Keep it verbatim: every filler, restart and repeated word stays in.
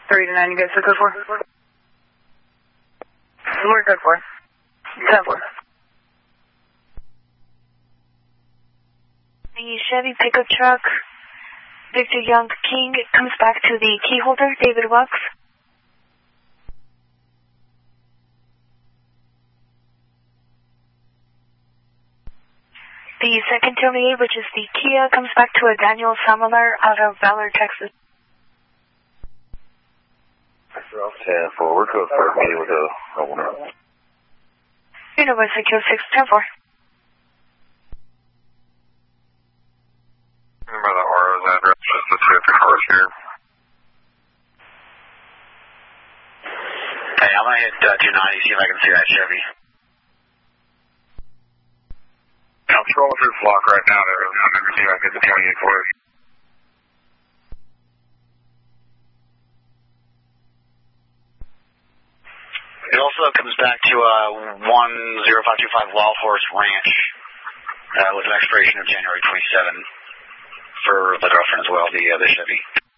three to nine, you guys, so code four. We're code four. ten four. The Chevy pickup truck, Victor Young King, comes back to the key holder, David Wilkes. The second thirty-eight, which is the Kia, comes back to a Daniel Samalar out of Valor, Texas. ten four, we're code four, meeting with a homeowner. Universe Secure six ten four. Remember the R O's address, just to see if the car's here. Hey, I'm gonna hit uh, two ninety, see if I can see that Chevy. I'm scrolling through the block right now, there. I'm going to see if I can get the twenty-eight for you. It also comes back to uh, one zero five two five Wild Horse Ranch uh, with an expiration of January twenty-seventh for the girlfriend as well, the, uh, the Chevy.